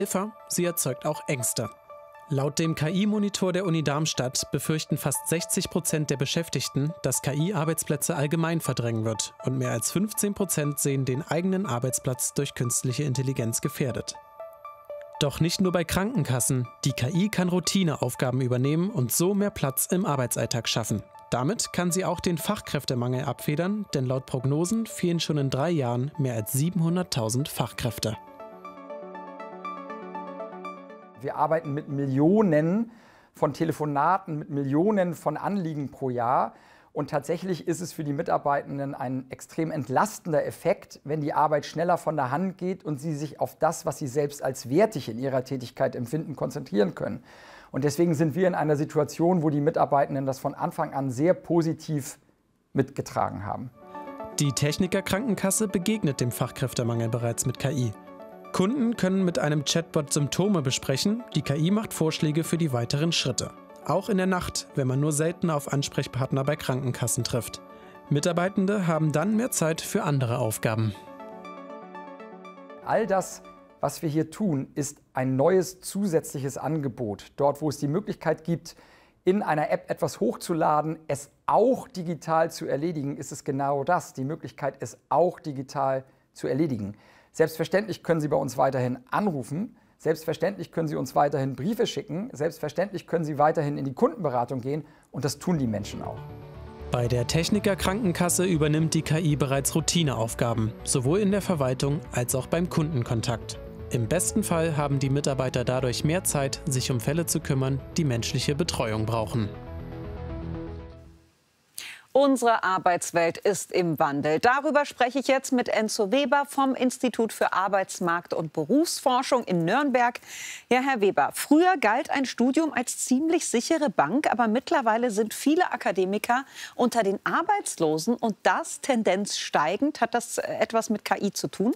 Hilfe, sie erzeugt auch Ängste. Laut dem KI-Monitor der Uni Darmstadt befürchten fast 60% der Beschäftigten, dass KI Arbeitsplätze allgemein verdrängen wird, und mehr als 15% sehen den eigenen Arbeitsplatz durch künstliche Intelligenz gefährdet. Doch nicht nur bei Krankenkassen, die KI kann Routineaufgaben übernehmen und so mehr Platz im Arbeitsalltag schaffen. Damit kann sie auch den Fachkräftemangel abfedern, denn laut Prognosen fehlen schon in 3 Jahren mehr als 700.000 Fachkräfte. Wir arbeiten mit Millionen von Telefonaten, mit Millionen von Anliegen pro Jahr. Und tatsächlich ist es für die Mitarbeitenden ein extrem entlastender Effekt, wenn die Arbeit schneller von der Hand geht und sie sich auf das, was sie selbst als wertig in ihrer Tätigkeit empfinden, konzentrieren können. Und deswegen sind wir in einer Situation, wo die Mitarbeitenden das von Anfang an sehr positiv mitgetragen haben. Die Techniker Krankenkasse begegnet dem Fachkräftemangel bereits mit KI. Kunden können mit einem Chatbot Symptome besprechen, die KI macht Vorschläge für die weiteren Schritte. Auch in der Nacht, wenn man nur selten auf Ansprechpartner bei Krankenkassen trifft. Mitarbeitende haben dann mehr Zeit für andere Aufgaben. All das, was wir hier tun, ist ein neues zusätzliches Angebot. Dort, wo es die Möglichkeit gibt, in einer App etwas hochzuladen, es auch digital zu erledigen, ist es genau das, die Möglichkeit, es auch digital zu erledigen. Selbstverständlich können Sie bei uns weiterhin anrufen, selbstverständlich können Sie uns weiterhin Briefe schicken, selbstverständlich können Sie weiterhin in die Kundenberatung gehen und das tun die Menschen auch. Bei der Techniker Krankenkasse übernimmt die KI bereits Routineaufgaben, sowohl in der Verwaltung als auch beim Kundenkontakt. Im besten Fall haben die Mitarbeiter dadurch mehr Zeit, sich um Fälle zu kümmern, die menschliche Betreuung brauchen. Unsere Arbeitswelt ist im Wandel. Darüber spreche ich jetzt mit Enzo Weber vom Institut für Arbeitsmarkt- und Berufsforschung in Nürnberg. Ja, Herr Weber, früher galt ein Studium als ziemlich sichere Bank, aber mittlerweile sind viele Akademiker unter den Arbeitslosen und das Tendenz steigend. Hat das etwas mit KI zu tun?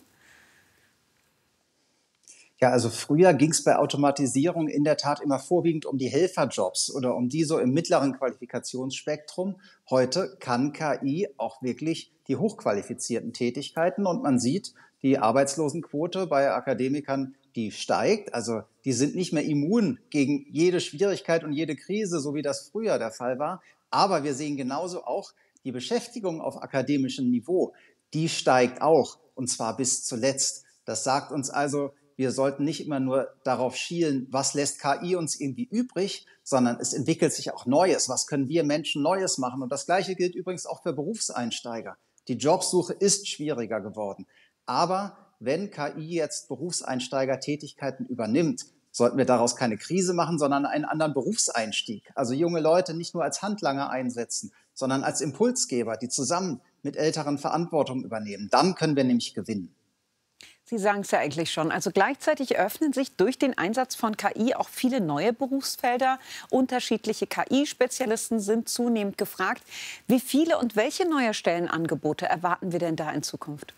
Ja, also früher ging es bei Automatisierung in der Tat immer vorwiegend um die Helferjobs oder um die so im mittleren Qualifikationsspektrum. Heute kann KI auch wirklich die hochqualifizierten Tätigkeiten und man sieht, die Arbeitslosenquote bei Akademikern, die steigt. Also die sind nicht mehr immun gegen jede Schwierigkeit und jede Krise, so wie das früher der Fall war. Aber wir sehen genauso auch, die Beschäftigung auf akademischem Niveau, die steigt auch und zwar bis zuletzt. Das sagt uns also, wir sollten nicht immer nur darauf schielen, was lässt KI uns irgendwie übrig, sondern es entwickelt sich auch Neues. Was können wir Menschen Neues machen? Und das Gleiche gilt übrigens auch für Berufseinsteiger. Die Jobsuche ist schwieriger geworden. Aber wenn KI jetzt Berufseinsteigertätigkeiten übernimmt, sollten wir daraus keine Krise machen, sondern einen anderen Berufseinstieg. Also junge Leute nicht nur als Handlanger einsetzen, sondern als Impulsgeber, die zusammen mit Älteren Verantwortung übernehmen. Dann können wir nämlich gewinnen. Sie sagen es ja eigentlich schon. Also gleichzeitig öffnen sich durch den Einsatz von KI auch viele neue Berufsfelder. Unterschiedliche KI-Spezialisten sind zunehmend gefragt. Wie viele und welche neue Stellenangebote erwarten wir denn da in Zukunft?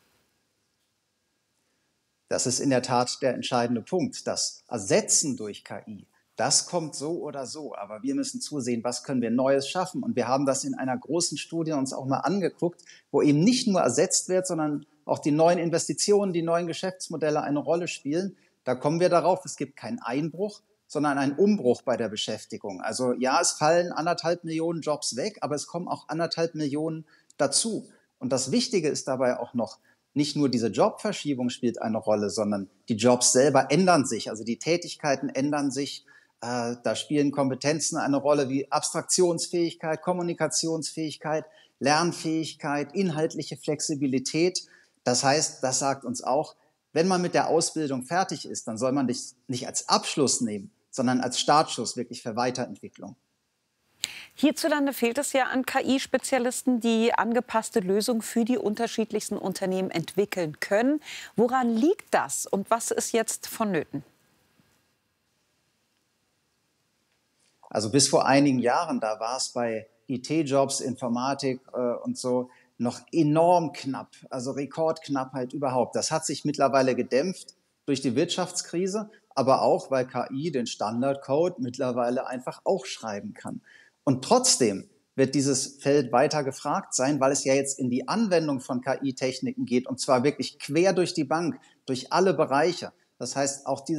Das ist in der Tat der entscheidende Punkt. Das Ersetzen durch KI, das kommt so oder so. Aber wir müssen zusehen, was können wir Neues schaffen. Und wir haben das in einer großen Studie uns auch mal angeguckt, wo eben nicht nur ersetzt wird, sondern auch die neuen Investitionen, die neuen Geschäftsmodelle eine Rolle spielen. Da kommen wir darauf, es gibt keinen Einbruch, sondern einen Umbruch bei der Beschäftigung. Also ja, es fallen 1,5 Millionen Jobs weg, aber es kommen auch 1,5 Millionen dazu. Und das Wichtige ist dabei auch noch, nicht nur diese Jobverschiebung spielt eine Rolle, sondern die Jobs selber ändern sich. Also die Tätigkeiten ändern sich. Da spielen Kompetenzen eine Rolle wie Abstraktionsfähigkeit, Kommunikationsfähigkeit, Lernfähigkeit, inhaltliche Flexibilität. Das heißt, das sagt uns auch, wenn man mit der Ausbildung fertig ist, dann soll man das nicht als Abschluss nehmen, sondern als Startschuss wirklich für Weiterentwicklung. Hierzulande fehlt es ja an KI-Spezialisten, die angepasste Lösungen für die unterschiedlichsten Unternehmen entwickeln können. Woran liegt das und was ist jetzt vonnöten? Also bis vor einigen Jahren, da war es bei IT-Jobs, Informatik und so noch enorm knapp, also Rekordknappheit überhaupt. Das hat sich mittlerweile gedämpft durch die Wirtschaftskrise, aber auch, weil KI den Standardcode mittlerweile einfach auch schreiben kann. Und trotzdem wird dieses Feld weiter gefragt sein, weil es ja jetzt in die Anwendung von KI-Techniken geht und zwar wirklich quer durch die Bank, durch alle Bereiche. Das heißt, auch diese